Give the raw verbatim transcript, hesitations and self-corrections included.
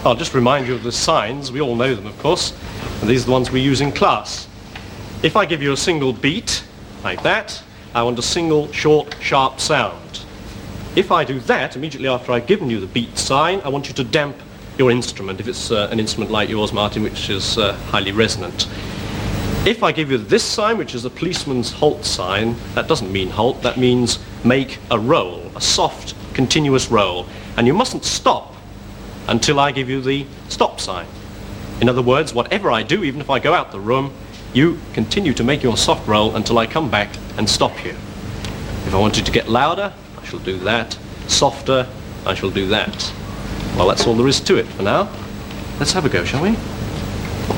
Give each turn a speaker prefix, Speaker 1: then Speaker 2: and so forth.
Speaker 1: I'll just remind you of the signs. We all know them, of course. And these are the ones we use in class. If I give you a single beat, like that, I want a single, short, sharp sound. If I do that, immediately after I've given you the beat sign, I want you to damp your instrument, if it's uh, an instrument like yours, Martin, which is uh, highly resonant. If I give you this sign, which is a policeman's halt sign, that doesn't mean halt, that means make a roll, a soft, continuous roll. And you mustn't stop until I give you the stop sign. In other words, whatever I do, even if I go out the room, you continue to make your soft roll until I come back and stop you. If I want you to get louder, I shall do that. Softer, I shall do that. Well, that's all there is to it for now. Let's have a go, shall we?